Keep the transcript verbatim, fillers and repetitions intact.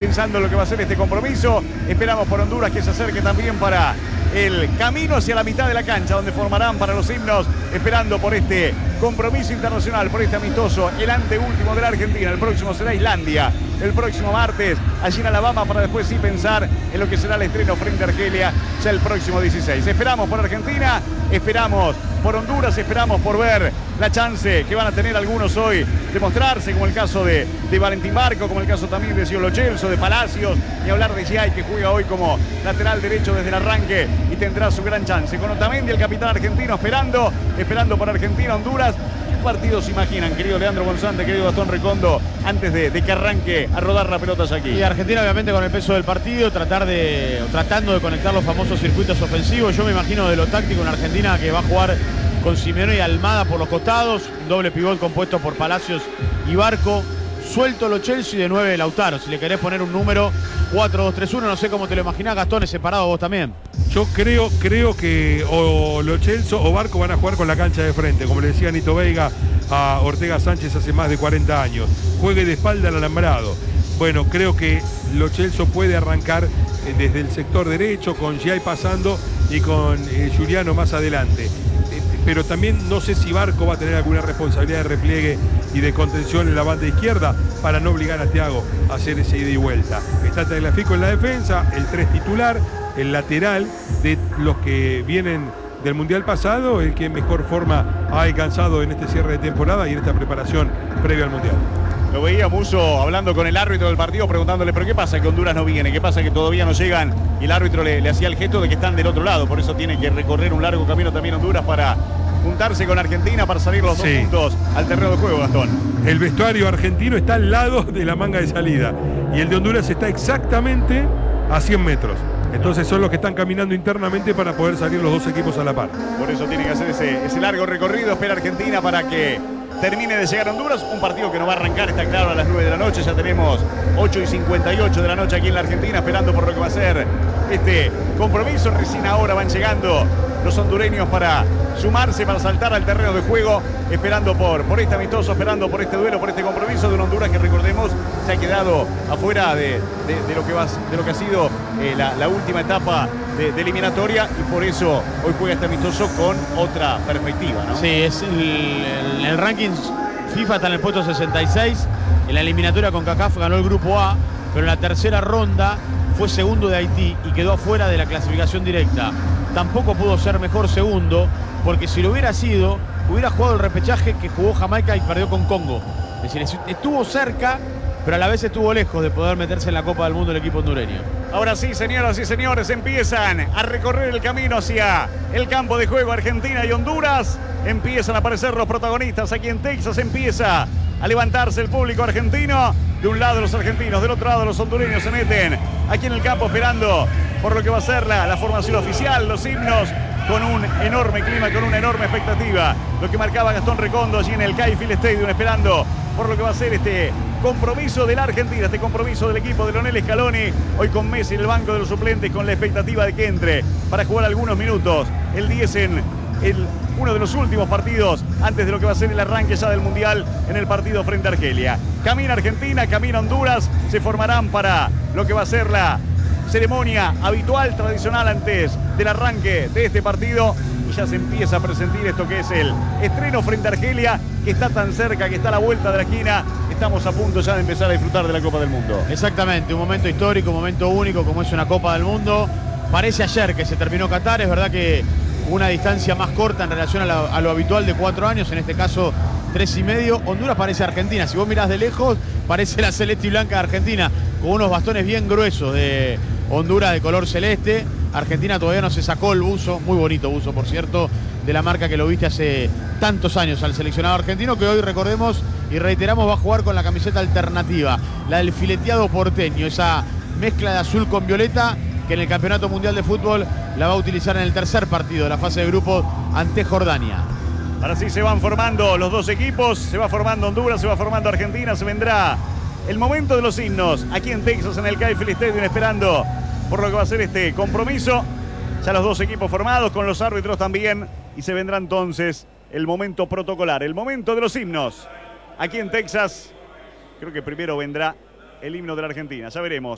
pensando en lo que va a ser este compromiso. Esperamos por Honduras que se acerque también para el camino hacia la mitad de la cancha, donde formarán para los himnos, esperando por este compromiso internacional, por este amistoso, el anteúltimo de la Argentina. El próximo será Islandia, el próximo martes, allí en Alabama, para después sí pensar en lo que será el estreno frente a Argelia, ya el próximo dieciséis. Esperamos por Argentina, esperamos por Honduras, esperamos por ver la chance que van a tener algunos hoy de mostrarse, como el caso de, de Valentín Barco, como el caso también de Sciolo Celso, de Palacios, y hablar de Giai, que juega hoy como lateral derecho desde el arranque y tendrá su gran chance. Con Otamendi, el capitán argentino, esperando, esperando por Argentina, Honduras. ¿Qué partidos se imaginan, querido Leandro González, querido Gastón Recondo, antes de, de que arranque a rodar la pelota ya aquí? Y Argentina, obviamente, con el peso del partido, tratar de, tratando de conectar los famosos circuitos ofensivos. Yo me imagino de lo táctico en Argentina, que va a jugar con Simeone y Almada por los costados, un doble pivot compuesto por Palacios y Barco, suelto Lo Celso y de nueve Lautaro. Si le querés poner un número, cuatro dos tres uno, no sé cómo te lo imaginás, Gastón, es separado vos también. Yo creo, creo que o Lo Celso o Barco van a jugar con la cancha de frente, como le decía Nito Veiga a Ortega Sánchez hace más de cuarenta años. Juegue de espalda al alambrado. Bueno, creo que Lo Celso puede arrancar desde el sector derecho, con Giai pasando y con eh, Giuliano más adelante. Pero también no sé si Barco va a tener alguna responsabilidad de repliegue y de contención en la banda izquierda para no obligar a Thiago a hacer ese ida y vuelta. Está Tagliafico en la defensa, el tres titular, el lateral de los que vienen del Mundial pasado, el que mejor forma ha alcanzado en este cierre de temporada y en esta preparación previa al Mundial. Lo veía Musso hablando con el árbitro del partido, preguntándole, ¿pero qué pasa que Honduras no viene? ¿Qué pasa que todavía no llegan? Y el árbitro le, le hacía el gesto de que están del otro lado, por eso tiene que recorrer un largo camino también Honduras para juntarse con Argentina, para salir los sí. dos puntos al terreno de juego, Gastón. El vestuario argentino está al lado de la manga de salida y el de Honduras está exactamente a cien metros. Entonces son los que están caminando internamente para poder salir los dos equipos a la par. Por eso tiene que hacer ese, ese largo recorrido, espera Argentina para que termine de llegar a Honduras. Un partido que no va a arrancar, está claro, a las nueve de la noche. Ya tenemos ocho y cincuenta y ocho de la noche aquí en la Argentina, esperando por lo que va a ser este compromiso. Recién ahora van llegando los hondureños para sumarse, para saltar al terreno de juego, esperando por, por este amistoso, esperando por este duelo, por este compromiso de una Honduras que, recordemos, se ha quedado afuera de, de, de, lo, que va, de lo que ha sido eh, la, la última etapa de, de eliminatoria, y por eso hoy juega este amistoso con otra perspectiva, ¿no? Sí, es el, el, el ranking FIFA está en el puesto sesenta y seis, en la eliminatoria con CONCACAF ganó el grupo A, pero en la tercera ronda fue segundo de Haití y quedó afuera de la clasificación directa. Tampoco pudo ser mejor segundo, porque si lo hubiera sido, hubiera jugado el repechaje que jugó Jamaica y perdió con Congo. Es decir, estuvo cerca, pero a la vez estuvo lejos de poder meterse en la Copa del Mundo el equipo hondureño. Ahora sí, señoras y señores, empiezan a recorrer el camino hacia el campo de juego. Argentina y Honduras. Empiezan a aparecer los protagonistas. Aquí en Texas empieza a levantarse el público argentino. De un lado los argentinos, del otro lado los hondureños se meten aquí en el campo esperando por lo que va a ser la, la formación oficial, los himnos, con un enorme clima, con una enorme expectativa. Lo que marcaba Gastón Recondo allí en el Kyle Field Stadium, esperando por lo que va a ser este compromiso de la Argentina, este compromiso del equipo de Lionel Scaloni, hoy con Messi en el banco de los suplentes, con la expectativa de que entre para jugar algunos minutos el diez en el, uno de los últimos partidos antes de lo que va a ser el arranque ya del Mundial, en el partido frente a Argelia. Camina Argentina, camina Honduras, se formarán para lo que va a ser la ceremonia habitual, tradicional antes del arranque de este partido, y ya se empieza a presentir esto que es el estreno frente a Argelia, que está tan cerca, que está a la vuelta de la esquina. Estamos a punto ya de empezar a disfrutar de la Copa del Mundo. Exactamente, un momento histórico, un momento único como es una Copa del Mundo. Parece ayer que se terminó Qatar, es verdad que una distancia más corta en relación a, la, a lo habitual de cuatro años, en este caso tres y medio. Honduras parece Argentina, si vos mirás de lejos, parece la celeste y blanca de Argentina, con unos bastones bien gruesos de Honduras de color celeste. Argentina todavía no se sacó el buzo, muy bonito buzo por cierto, de la marca que lo viste hace tantos años al seleccionado argentino, que hoy, recordemos y reiteramos, va a jugar con la camiseta alternativa, la del fileteado porteño, esa mezcla de azul con violeta que en el Campeonato Mundial de Fútbol la va a utilizar en el tercer partido de la fase de grupos ante Jordania. Ahora sí se van formando los dos equipos, se va formando Honduras, se va formando Argentina, se vendrá el momento de los himnos aquí en Texas, en el Kyle Field Stadium, esperando por lo que va a ser este compromiso. Ya los dos equipos formados, con los árbitros también, y se vendrá entonces el momento protocolar, el momento de los himnos. Aquí en Texas, creo que primero vendrá el himno de la Argentina, ya veremos.